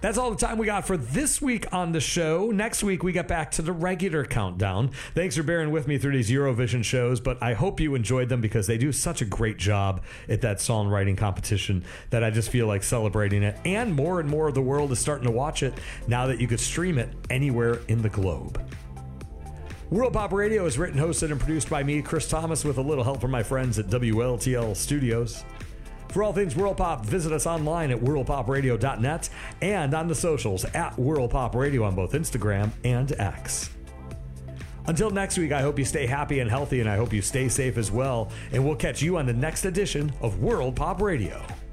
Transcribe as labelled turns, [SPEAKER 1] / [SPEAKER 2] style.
[SPEAKER 1] That's all the time we got for this week on the show. Next week, we get back to the regular countdown. Thanks for bearing with me through these Eurovision shows, but I hope you enjoyed them because they do such a great job at that songwriting competition that I just feel like celebrating it. And more of the world is starting to watch it now that you could stream it anywhere in the globe. World Pop Radio is written, hosted, and produced by me, Chris Thomas, with a little help from my friends at WLTL Studios. For all things World Pop, visit us online at worldpopradio.net and on the socials at World Pop Radio on both Instagram and X. Until next week, I hope you stay happy and healthy, and I hope you stay safe as well. And we'll catch you on the next edition of World Pop Radio.